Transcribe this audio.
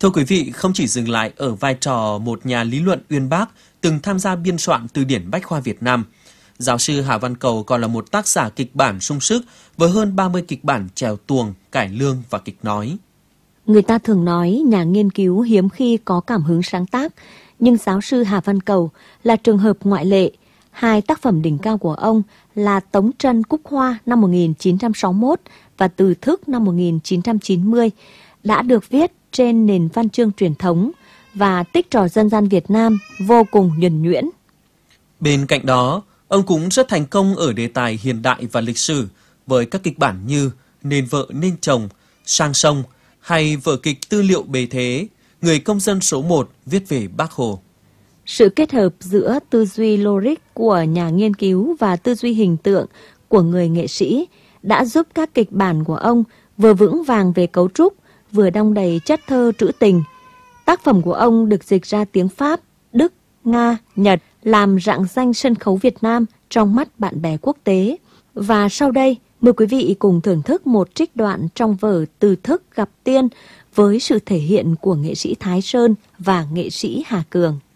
Thưa quý vị, không chỉ dừng lại ở vai trò một nhà lý luận uyên bác từng tham gia biên soạn từ điển Bách khoa Việt Nam, giáo sư Hà Văn Cầu còn là một tác giả kịch bản sung sức với hơn 30 kịch bản chèo tuồng, cải lương và kịch nói. Người ta thường nói nhà nghiên cứu hiếm khi có cảm hứng sáng tác, nhưng giáo sư Hà Văn Cầu là trường hợp ngoại lệ. Hai tác phẩm đỉnh cao của ông là Tống Trân Cúc Hoa năm 1961 và Từ Thức năm 1990 đã được viết trên nền văn chương truyền thống và tích trò dân gian Việt Nam vô cùng nhuần nhuyễn. Bên cạnh đó, ông cũng rất thành công ở đề tài hiện đại và lịch sử với các kịch bản như Nên vợ nên chồng, Sang sông hay vở kịch Tư liệu bề thế, Người công dân số 1 viết về Bác Hồ. Sự kết hợp giữa tư duy logic của nhà nghiên cứu và tư duy hình tượng của người nghệ sĩ đã giúp các kịch bản của ông vừa vững vàng về cấu trúc, vừa đong đầy chất thơ trữ tình. Tác phẩm của ông được dịch ra tiếng Pháp, Đức, Nga, Nhật, làm rạng danh sân khấu Việt Nam trong mắt bạn bè quốc tế. Và sau đây, mời quý vị cùng thưởng thức một trích đoạn trong vở Từ Thức gặp tiên với sự thể hiện của nghệ sĩ Thái Sơn và nghệ sĩ Hà Cường.